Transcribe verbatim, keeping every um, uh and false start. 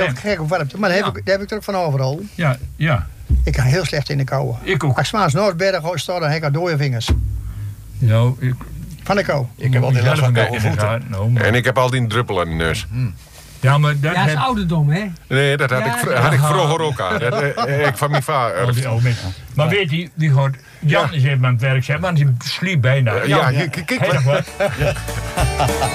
toch gek op warmte. Maar daar heb, Ja. ik, daar heb ik er ook van overal. Ja, ja. Ik kan heel slecht in de kou. Ik ook. Als ik 's maandags Noordberg sta, dan heb ik al dode vingers. Nou, ik... Van de kou. Ik heb altijd last van koude in de voeten. gaten, nou, maar- En ik heb al die druppel aan de neus. Ja, maar dat Ja, dat is heb- ouderdom, hè? Nee, dat had, Ja, ik, vr- ja. had ik vroeger ook aan. Dat eh, ik van mijn vader. al die oude mensen. Maar weet je, die hoort... Jan is even aan het werk, zeg, want hij sliep bijna. Ja, Jan, kijk, kijk, heb je nog wat?